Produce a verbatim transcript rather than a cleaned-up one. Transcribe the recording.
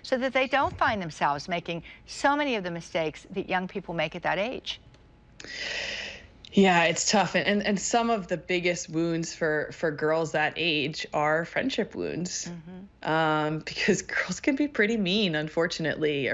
so that they don't find themselves making so many of the mistakes that young people make at that age? Yeah, it's tough. And, and and some of the biggest wounds for for girls that age are friendship wounds. Mm-hmm. Um, because girls can be pretty mean, unfortunately,